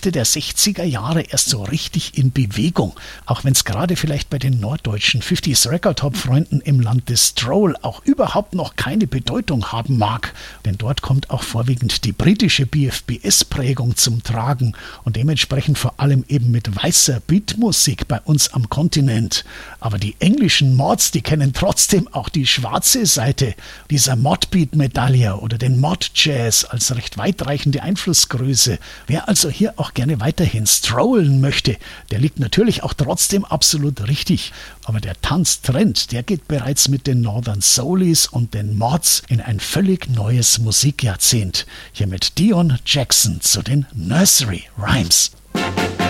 Hälfte der 60er Jahre erst so richtig in Bewegung. Auch wenn es gerade vielleicht bei den norddeutschen 50s Record Top Freunden im Land des Stroll auch überhaupt noch keine Bedeutung haben mag. Denn dort kommt auch vorwiegend die britische BFBS-Prägung zum Tragen und dementsprechend vor allem eben mit weißer Beatmusik bei uns am Kontinent. Aber die englischen Mods, die kennen trotzdem auch die schwarze Seite dieser Modbeat-Medaille oder den Mod-Jazz als recht weitreichende Einflussgröße. Wer also hier auch gerne weiterhin strollen möchte, der liegt natürlich auch trotzdem absolut richtig. Aber der Tanztrend, der geht bereits mit den Northern Soulies und den Mods in ein völlig neues Musikjahrzehnt. Hier mit Dion Jackson zu den Nursery Rhymes.